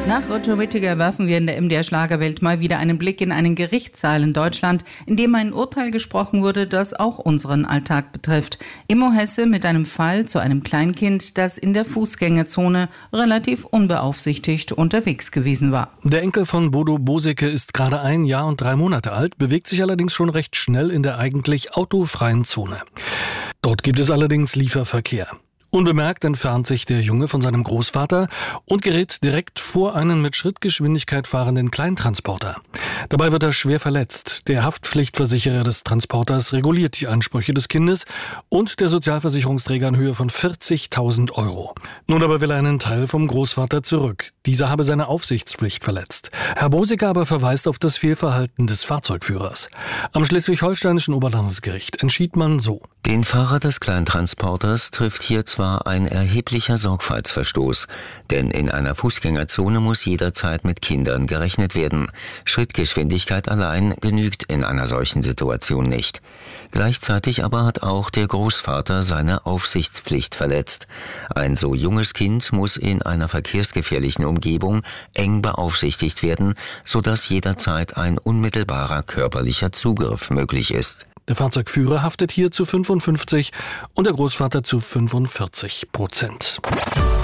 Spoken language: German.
Nach Roger Whittaker werfen wir in der MDR-Schlagerwelt mal wieder einen Blick in einen Gerichtssaal in Deutschland, in dem ein Urteil gesprochen wurde, das auch unseren Alltag betrifft. Immo Hesse mit einem Fall zu einem Kleinkind, das in der Fußgängerzone relativ unbeaufsichtigt unterwegs gewesen war. Der Enkel von Bodo Boseke ist gerade 1 Jahr und 3 Monate alt, bewegt sich allerdings schon recht schnell in der eigentlich autofreien Zone. Dort gibt es allerdings Lieferverkehr. Unbemerkt entfernt sich der Junge von seinem Großvater und gerät direkt vor einen mit Schrittgeschwindigkeit fahrenden Kleintransporter. Dabei wird er schwer verletzt. Der Haftpflichtversicherer des Transporters reguliert die Ansprüche des Kindes und der Sozialversicherungsträger in Höhe von 40.000 €. Nun aber will er einen Teil vom Großvater zurück. Dieser habe seine Aufsichtspflicht verletzt. Herr Boseke aber verweist auf das Fehlverhalten des Fahrzeugführers. Am schleswig-holsteinischen Oberlandesgericht entschied man so: Den Fahrer des Kleintransporters trifft hier zwar ein erheblicher Sorgfaltsverstoß, denn in einer Fußgängerzone muss jederzeit mit Kindern gerechnet werden. Schrittgeschwindigkeit allein genügt in einer solchen Situation nicht. Gleichzeitig aber hat auch der Großvater seine Aufsichtspflicht verletzt. Ein so junges Kind muss in einer verkehrsgefährlichen Umgebung eng beaufsichtigt werden, sodass jederzeit ein unmittelbarer körperlicher Zugriff möglich ist. Der Fahrzeugführer haftet hier zu 55% und der Großvater zu 45%.